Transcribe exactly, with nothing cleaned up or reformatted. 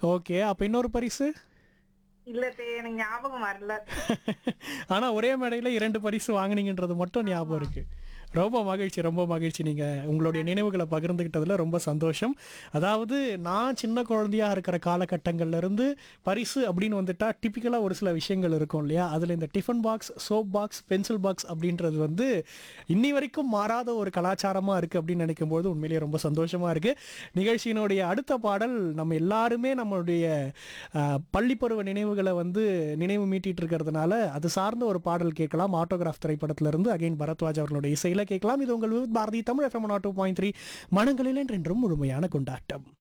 Okay. அப்ப இன்னொரு பரிசு? இல்ல தே எனக்கு ஞாபகம் வரல. ஆனா ஒரே மேடையில இரண்டு பரிசு வாங்குனீங்கன்றது மட்டும் ஞாபகம் ஆமா. இருக்கு. ரொம்ப மகிழ்ச்சி, ரொம்ப மகிழ்ச்சி. நீங்க உங்களுடைய நன்றி. நினைவுகள பகிர்ந்துகிட்டதுல ரொம்ப சந்தோஷம். அதாவது நான் சின்ன குழந்தையா இருக்கிற காலகட்டங்கள்ல இருந்து பரிசு அப்படின்னு வந்துட்டா டிபிக்கலா ஒரு சில விஷயங்கள் இருக்கும் இல்லையா? அதுல இந்த tiffin box, soap box, pencil box அப்படின்றது வந்து இன்னி வரைக்கும் மாறாத ஒரு கலாச்சாரமா இருக்கு அப்படின்னு நினைக்கும்போது உண்மையிலேயே ரொம்ப சந்தோஷமா இருக்கு. நிகழ்ச்சியினுடைய அடுத்த பாடல் நம்ம எல்லாருமே நம்மளுடைய அ பள்ளி பருவ நினைவுகள வந்து நினைவு மீட்டிட்டு இருக்கிறதுனால, அது சார்ந்த ஒரு பாடல் கேட்கலாம். ஆட்டோகிராஃப் திரைப்படத்திலிருந்து அகைன் பரத்வாஜ் அவர்களுடைய இசையில கேட்கலாம். இது உங்கள் விவித் பாரதி தமிழ் எஃப்எம் நூறு இரண்டு புள்ளி மூன்று மனங்களில் என்றென்றும் முழுமையான கொண்டாட்டம்.